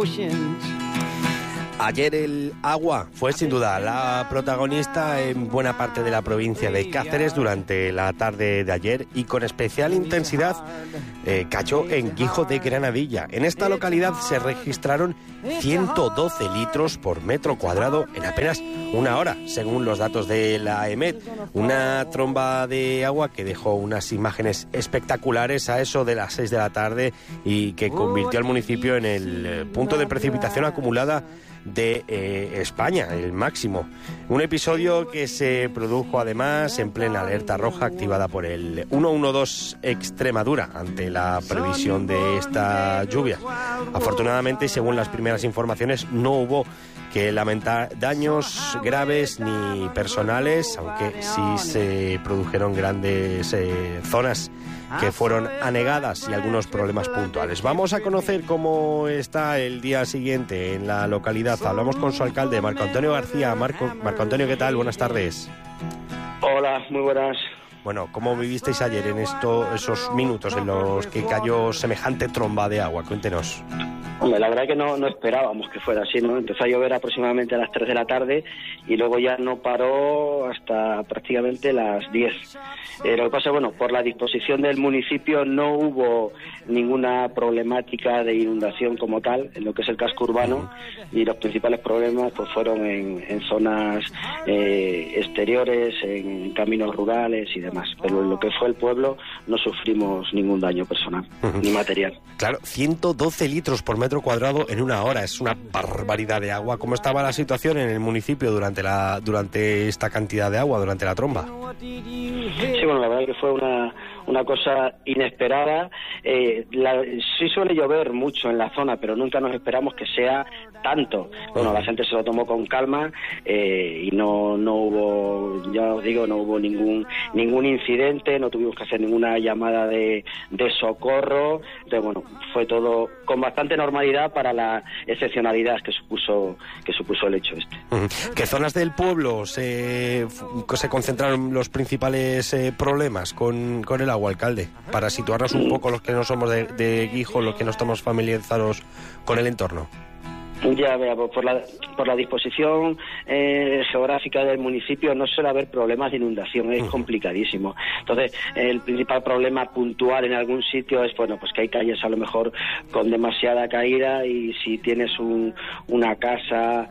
Ayer el agua fue sin duda la protagonista en buena parte de la provincia de Cáceres durante la tarde de ayer y con especial intensidad cayó en Guijo de Granadilla. En esta localidad se registraron 112 litros por metro cuadrado en apenas una hora, según los datos de la EMET. Una tromba de agua que dejó unas imágenes espectaculares a eso de las 6 de la tarde y que convirtió al municipio en el punto de precipitación acumulada de España, el máximo. Un episodio que se produjo además en plena alerta roja activada por el 112 Extremadura ante la previsión de esta lluvia. Afortunadamente, según las primeras informaciones, no hubo que lamentar daños graves ni personales, aunque sí se produjeron grandes zonas que fueron anegadas y algunos problemas puntuales. Vamos a conocer cómo está el día siguiente en la localidad. Hablamos con su alcalde, Marco Antonio García. Marco Antonio, ¿qué tal? Buenas tardes. Hola, muy buenas. Bueno, ¿cómo vivisteis ayer en esos minutos en los que cayó semejante tromba de agua? Cuéntenos. Hombre, la verdad que no esperábamos que fuera así, ¿no? Empezó a llover aproximadamente a las 3 de la tarde y luego ya no paró hasta prácticamente las 10. Lo que pasa, bueno, por la disposición del municipio no hubo ninguna problemática de inundación como tal en lo que es el casco urbano y los principales problemas pues fueron en zonas exteriores, en caminos rurales y demás. Pero en lo que fue el pueblo no sufrimos ningún daño personal ni material. Claro, 112 litros por metro cuadrado en una hora, es una barbaridad de agua. ¿Cómo estaba la situación en el municipio durante esta cantidad de agua, durante la tromba? Sí, bueno, la verdad que fue una cosa inesperada. Sí suele llover mucho en la zona, pero nunca nos esperamos que sea tanto. Bueno, la gente se lo tomó con calma y no hubo, ya os digo, no hubo ningún incidente, no tuvimos que hacer ninguna llamada de socorro. Entonces, bueno, fue todo con bastante normalidad para la excepcionalidad que supuso el hecho este. ¿Qué zonas del pueblo se concentraron los principales problemas con el agua, alcalde? Para situarnos un poco los que no somos de Guijo, los que no estamos familiarizados con el entorno. Ya veamos, por la disposición geográfica del municipio no suele haber problemas de inundación, es complicadísimo. Entonces, el principal problema puntual en algún sitio es, bueno, pues que hay calles a lo mejor con demasiada caída y si tienes una casa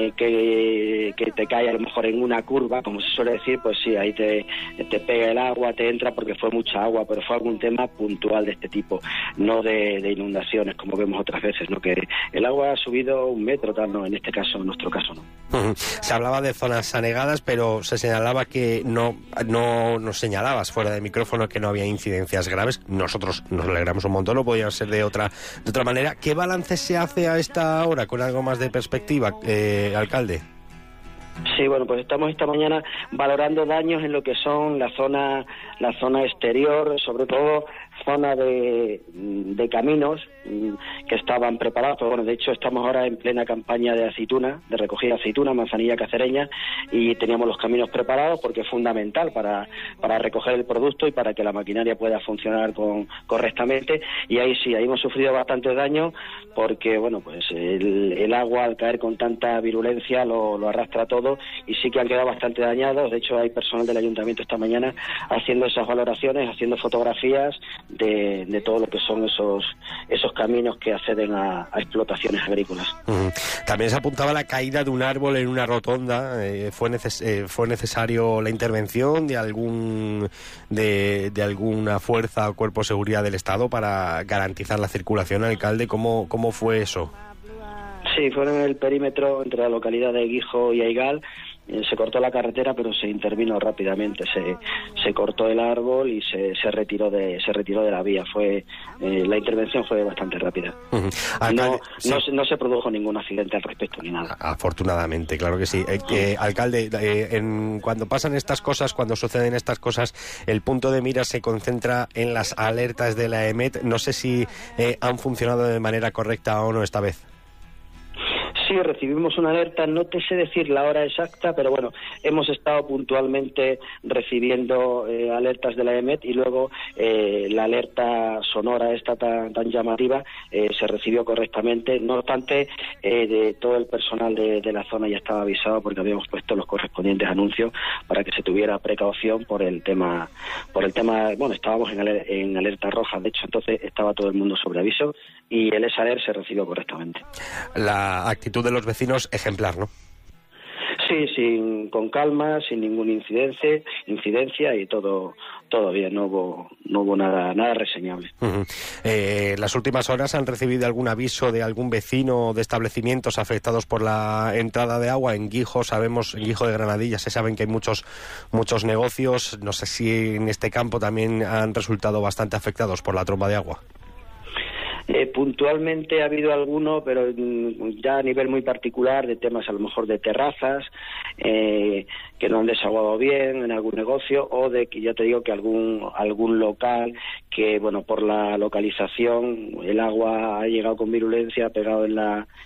que te cae a lo mejor en una curva, como se suele decir, pues sí, ahí te pega el agua, te entra porque fue mucha agua, pero fue algún tema puntual de este tipo, no de inundaciones, como vemos otras veces, ¿no? Que el agua ha subido 1 metro, tal, no, en este caso, en nuestro caso no. Se hablaba de zonas anegadas, pero se señalaba que no nos señalabas fuera de micrófono que no había incidencias graves. Nosotros nos alegramos un montón, no podía ser de otra manera. ¿Qué balance se hace a esta hora con algo más de perspectiva, alcalde? Sí, bueno, pues estamos esta mañana valorando daños en lo que son la zona exterior, sobre todo zona de caminos que estaban preparados. Pero bueno, de hecho estamos ahora en plena campaña de aceituna, de recogida de aceituna, manzanilla cacereña, y teníamos los caminos preparados porque es fundamental para recoger el producto y para que la maquinaria pueda funcionar correctamente. Y ahí sí, ahí hemos sufrido bastantes daños porque, bueno, pues el agua al caer con tanta virulencia lo arrastra todo y sí que han quedado bastante dañados. De hecho, hay personal del ayuntamiento esta mañana haciendo esas valoraciones, haciendo fotografías de todo lo que son esos caminos que acceden a explotaciones agrícolas. También se apuntaba la caída de un árbol en una rotonda. ¿Fue necesario la intervención de alguna fuerza o cuerpo de seguridad del Estado para garantizar la circulación, alcalde? ¿Cómo fue eso? Sí, fue en el perímetro entre la localidad de Guijo y Aigal. Se cortó la carretera, pero se intervino rápidamente. Se cortó el árbol y se retiró de la vía. La intervención fue bastante rápida. No se produjo ningún accidente al respecto ni nada. Afortunadamente, claro que sí. Alcalde, cuando pasan estas cosas, cuando suceden estas cosas, el punto de mira se concentra en las alertas de la EMET. No sé si han funcionado de manera correcta o no esta vez. Sí, recibimos una alerta, no te sé decir la hora exacta, pero bueno, hemos estado puntualmente recibiendo alertas de la EMET y luego la alerta sonora esta tan llamativa se recibió correctamente. No obstante, de todo el personal de la zona ya estaba avisado porque habíamos puesto los correspondientes anuncios para que se tuviera precaución por el tema, bueno, estábamos en alerta roja, de hecho entonces estaba todo el mundo sobre aviso y el SAER se recibió correctamente. La actitud de los vecinos ejemplar, ¿no? Sí, con calma, sin ninguna incidencia y todo bien, no hubo nada reseñable. Uh-huh. ¿Las últimas horas han recibido algún aviso de algún vecino de establecimientos afectados por la entrada de agua? En Guijo en Guijo de Granadilla se saben que hay muchos negocios, no sé si en este campo también han resultado bastante afectados por la tromba de agua. Puntualmente ha habido alguno, pero ya a nivel muy particular, de temas a lo mejor de terrazas que no han desaguado bien en algún negocio, o de que ya te digo que algún local que, bueno, por la localización el agua ha llegado con virulencia, ha pegado en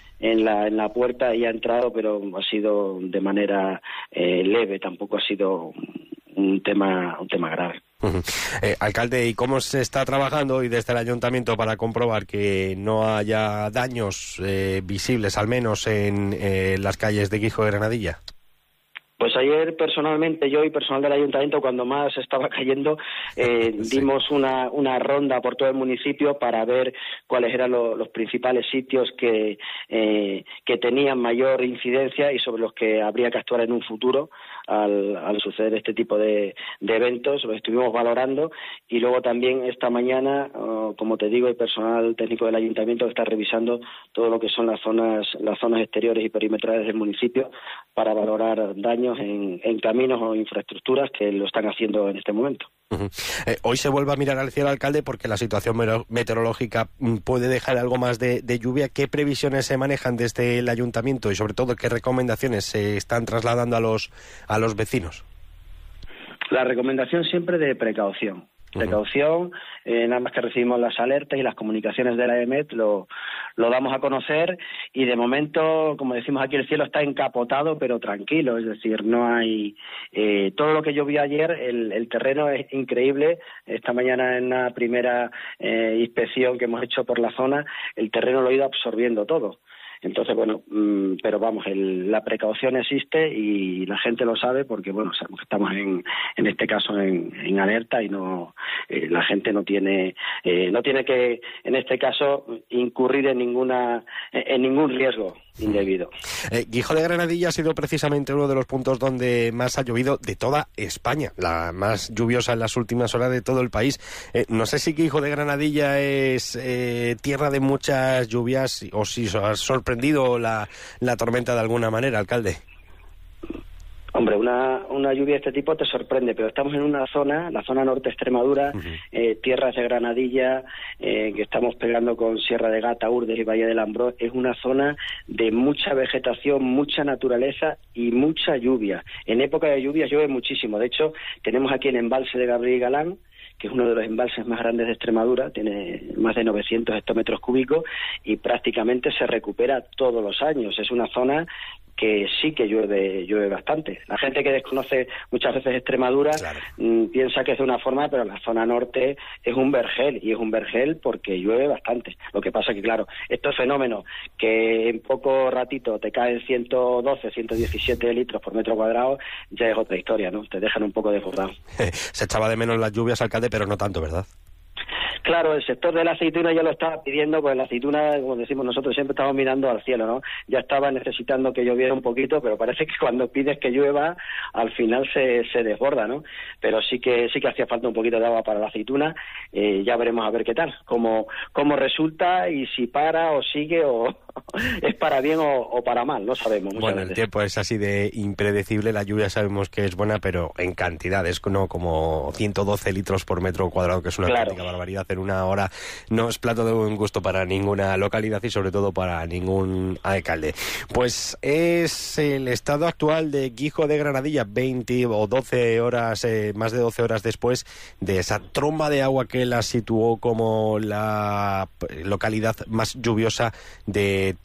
la puerta y ha entrado, pero ha sido de manera leve, tampoco ha sido un tema grave. Uh-huh. Alcalde, ¿y cómo se está trabajando hoy desde el ayuntamiento para comprobar que no haya daños visibles, al menos en las calles de Guijo de Granadilla? Pues ayer personalmente, yo y personal del ayuntamiento, cuando más estaba cayendo, dimos una ronda por todo el municipio para ver cuáles eran los principales sitios que tenían mayor incidencia y sobre los que habría que actuar en un futuro al suceder este tipo de eventos. Lo estuvimos valorando y luego también esta mañana, como te digo, el personal técnico del ayuntamiento está revisando todo lo que son las zonas exteriores y perimetrales del municipio para valorar daños en caminos o infraestructuras que lo están haciendo en este momento. Uh-huh. Hoy se vuelve a mirar al cielo, alcalde, porque la situación meteorológica puede dejar algo más de lluvia. ¿Qué previsiones se manejan desde el ayuntamiento y sobre todo qué recomendaciones se están trasladando a los vecinos? La recomendación siempre de precaución. Precaución, nada más que recibimos las alertas y las comunicaciones de la EMET lo damos a conocer y de momento, como decimos aquí, el cielo está encapotado pero tranquilo, es decir, no hay todo lo que llovió ayer, el terreno es increíble. Esta mañana en la primera inspección que hemos hecho por la zona, el terreno lo ha ido absorbiendo todo. Entonces, bueno, pero vamos, la precaución existe y la gente lo sabe porque, bueno, sabemos que estamos en este caso en alerta y no la gente no tiene que, en este caso, incurrir en ningún riesgo indebido. Guijo de Granadilla ha sido precisamente uno de los puntos donde más ha llovido de toda España, la más lluviosa en las últimas horas de todo el país. No sé si Guijo de Granadilla es tierra de muchas lluvias o si os ha sorprendido la tormenta de alguna manera, alcalde. Hombre, una lluvia de este tipo te sorprende, pero estamos en una zona, la zona norte de Extremadura, tierras de Granadilla, que estamos pegando con Sierra de Gata, Urdes y Valle del Ambrós. Es una zona de mucha vegetación, mucha naturaleza y mucha lluvia. En época de lluvia llueve muchísimo. De hecho, tenemos aquí el embalse de Gabriel y Galán, que es uno de los embalses más grandes de Extremadura, tiene más de 900 hectómetros cúbicos y prácticamente se recupera todos los años. Es una zona que sí que llueve bastante. La gente que desconoce muchas veces Extremadura, claro, piensa que es de una forma, pero la zona norte es un vergel, y es un vergel porque llueve bastante. Lo que pasa que, claro, estos fenómenos que en poco ratito te caen 112, 117 litros por metro cuadrado, ya es otra historia, ¿no? Te dejan un poco desbordado. Se echaba de menos las lluvias, alcalde, pero no tanto, ¿verdad? Claro, el sector de la aceituna ya lo estaba pidiendo, pues la aceituna, como decimos nosotros, siempre estamos mirando al cielo, ¿no? Ya estaba necesitando que lloviera un poquito, pero parece que cuando pides que llueva, al final se desborda, ¿no? Pero sí que hacía falta un poquito de agua para la aceituna. Ya veremos a ver qué tal, cómo resulta y si para o sigue o es para bien o para mal, no sabemos. Bueno, el tiempo es así de impredecible, la lluvia sabemos que es buena, pero en cantidades, no como 112 litros por metro cuadrado, que es una auténtica barbaridad en una hora. No es plato de buen gusto para ninguna localidad y sobre todo para ningún alcalde. Pues es el estado actual de Guijo de Granadilla, 20 o 12 horas, más de 12 horas después de esa tromba de agua que la situó como la localidad más lluviosa de toda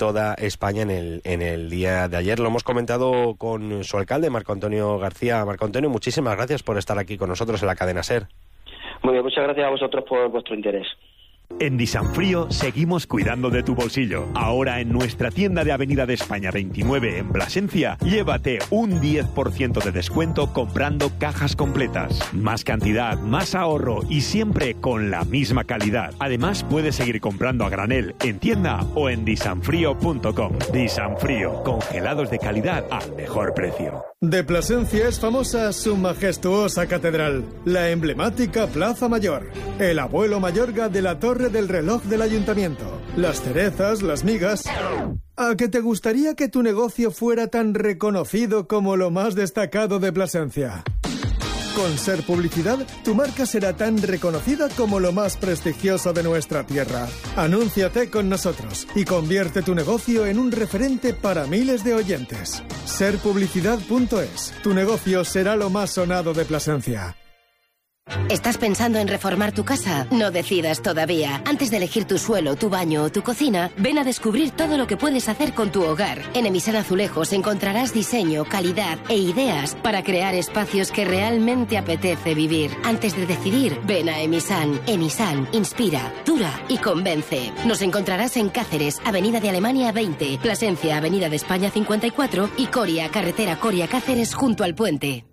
toda España en el día de ayer. Lo hemos comentado con su alcalde, Marco Antonio García. Marco Antonio, muchísimas gracias por estar aquí con nosotros en la cadena SER. Muy bien, muchas gracias a vosotros por vuestro interés. En Disanfrío seguimos cuidando de tu bolsillo. Ahora en nuestra tienda de Avenida de España 29 en Plasencia, llévate un 10% de descuento comprando cajas completas. Más cantidad, más ahorro y siempre con la misma calidad. Además, puedes seguir comprando a granel en tienda o en disanfrío.com. Disanfrío, congelados de calidad al mejor precio. De Plasencia es famosa su majestuosa catedral, la emblemática Plaza Mayor, el abuelo Mayorga de la Torre del Reloj del Ayuntamiento, las cerezas, las migas. ¿A que te gustaría que tu negocio fuera tan reconocido como lo más destacado de Plasencia? Con SER Publicidad, tu marca será tan reconocida como lo más prestigioso de nuestra tierra. Anúnciate con nosotros y convierte tu negocio en un referente para miles de oyentes. Serpublicidad.es. Tu negocio será lo más sonado de Plasencia. ¿Estás pensando en reformar tu casa? No decidas todavía. Antes de elegir tu suelo, tu baño o tu cocina, ven a descubrir todo lo que puedes hacer con tu hogar. En Emisan Azulejos encontrarás diseño, calidad e ideas para crear espacios que realmente apetece vivir. Antes de decidir, ven a Emisan. Emisan inspira, dura y convence. Nos encontrarás en Cáceres, Avenida de Alemania 20, Plasencia, Avenida de España 54 y Coria, carretera Coria-Cáceres junto al puente.